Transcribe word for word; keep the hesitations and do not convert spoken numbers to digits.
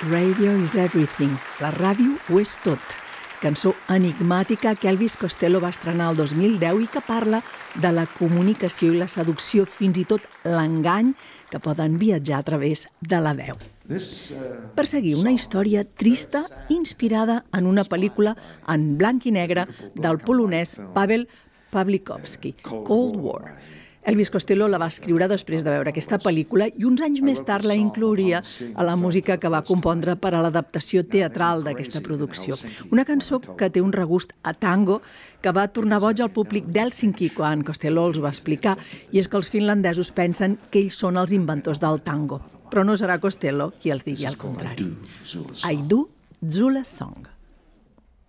Radio is everything. La ràdio ho és tot. Cançó enigmàtica que Elvis Costello va estrenar el dos mil deu i que parla de la comunicació i la seducció, fins i tot l'engany, que poden viatjar a través de la veu. Per seguir una història trista inspirada en una pel·lícula en blanc i negre del polonès Paweł Pawlikowski, Cold War. Elvis Costello la va escriure després de veure aquesta pel·lícula i uns anys més tard la inclouria a la música que va compondre per a l'adaptació teatral d'aquesta producció. Una cançó que té un regust a tango que va tornar boig al públic d'Hèlsinki quan Costello els va explicar, i és que els finlandesos pensen que ells són els inventors del tango. Però no serà Costello qui els digui el contrari. I do Zula Song.